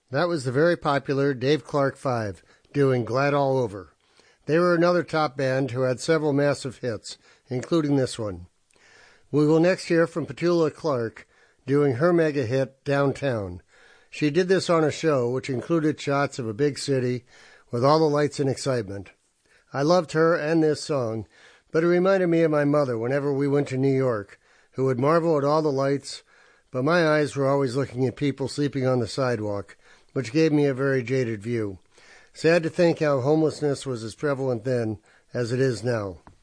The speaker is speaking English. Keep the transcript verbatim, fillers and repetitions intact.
That was the very popular Dave Clark Five, doing Glad All Over. They were another top band who had several massive hits, including this one. We will next hear from Petula Clark, doing her mega hit, Downtown. She did this on a show which included shots of a big city with all the lights and excitement. I loved her and this song, but it reminded me of my mother whenever we went to New York, who would marvel at all the lights, but my eyes were always looking at people sleeping on the sidewalk, which gave me a very jaded view. Sad to think how homelessness was as prevalent then as it is now.